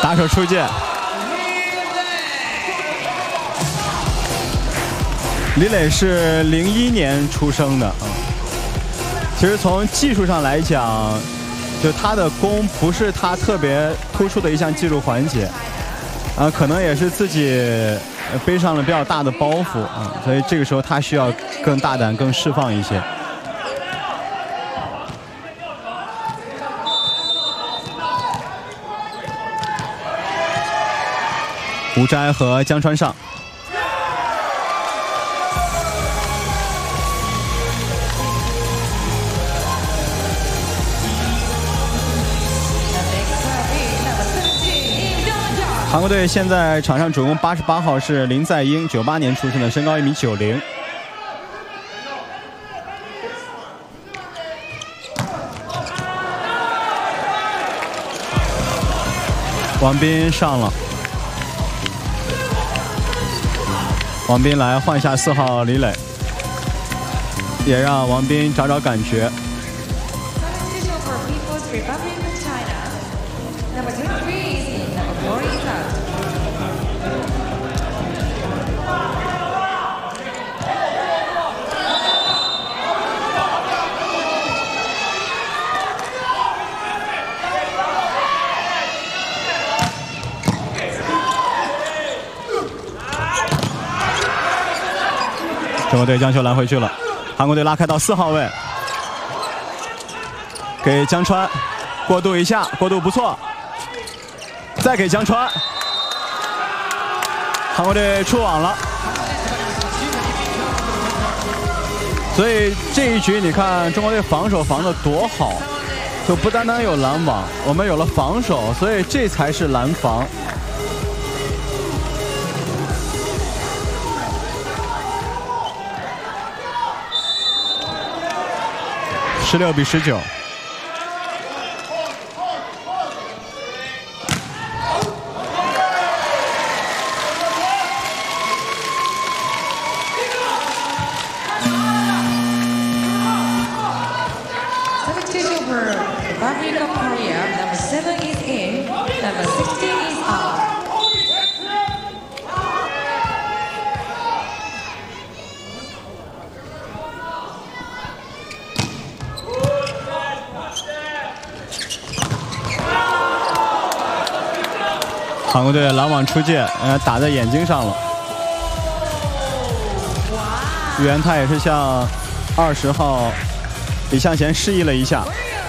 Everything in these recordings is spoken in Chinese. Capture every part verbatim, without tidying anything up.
打手出界。李磊是零一年出生的啊。其实从技术上来讲，就他的攻不是他特别突出的一项技术环节，啊，可能也是自己背上了比较大的包袱啊，所以这个时候他需要更大胆、更释放一些。吴斋和江川上。韩国队现在场上主攻八十八号是林在英，九八年出生的，身高一米九零。王斌上了，王斌来换下四号李磊，也让王斌找找感觉。中国队将球拦回去了，韩国队拉开到四号位，给江川过渡一下，过渡不错，再给江川，韩国队出网了。所以这一局你看中国队防守防得多好，就不单单有拦网，我们有了防守，所以这才是拦防。十六比十九。 Substitution for Republic of Korea. Number seven is in. Number sixteen is out. 韩国队拦网出界，呃，打在眼睛上了。宇元泰也是向二十号李向贤示意了一下。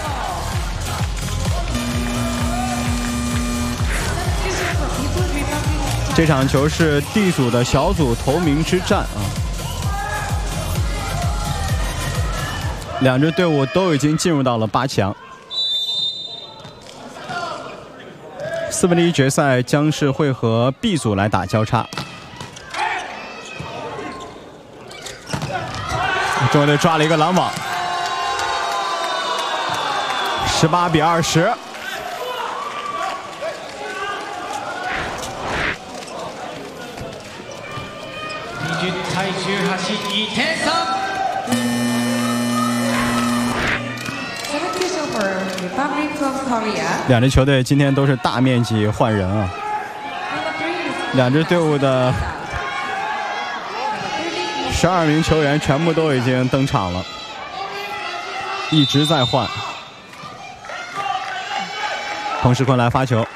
这场球是 D 组的小组头名之战啊，两支队伍都已经进入到了八强。四分之一决赛将是会和 B 组来打交叉。中国队抓了一个拦网，十八比二十。 이십対十八、に点差。 两支球队今天都是大面积换人啊，两支队伍的十二名球员全部都已经登场了，一直在换。彭世坤来发球。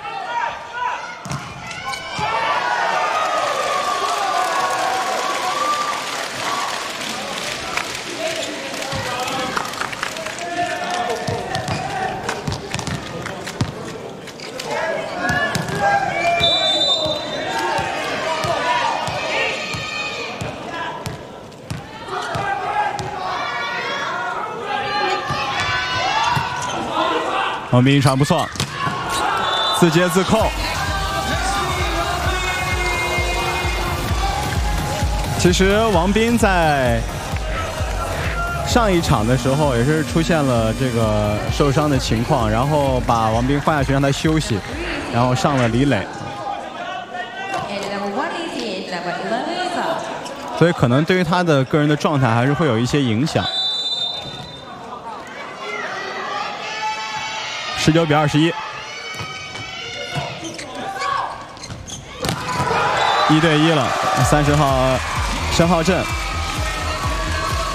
王斌传不错，自接自扣。其实王斌在上一场的时候也是出现了这个受伤的情况，然后把王斌换下去让他休息，然后上了李磊，所以可能对于他的个人的状态还是会有一些影响。十九比二十一。 一对一了，三十号申浩振。